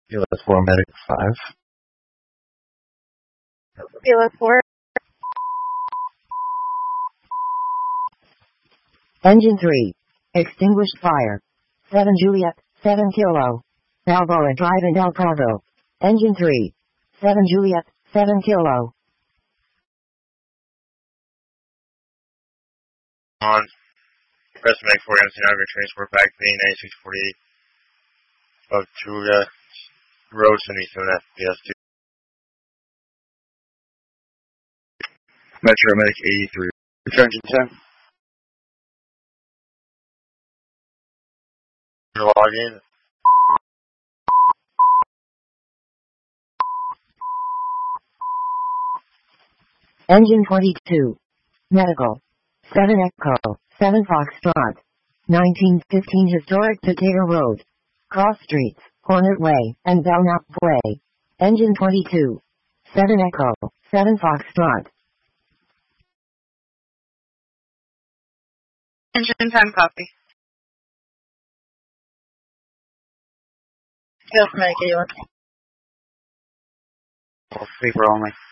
Kilo 4, Medic 5. Kilo 4. Engine 3. Extinguished fire. 7 Juliet, 7 Kilo. Balboa Drive in El Prado. Engine 3. 7 Juliet, 7 Kilo. On. Press Medic 4 MC Navigation transport back to the 9648 of Julia Road 77 FPS2. Metro Medic 83. Engine 10. Log in. Engine 22. Medical. 7 Echo, 7 Foxtrot. 1915 Historic Decatur Road. Cross Streets, Hornet Way, and Belknap Way. Engine 22. 7 Echo, 7 Foxtrot. Engine 10 copy. Yes, Medic 81. Paper only.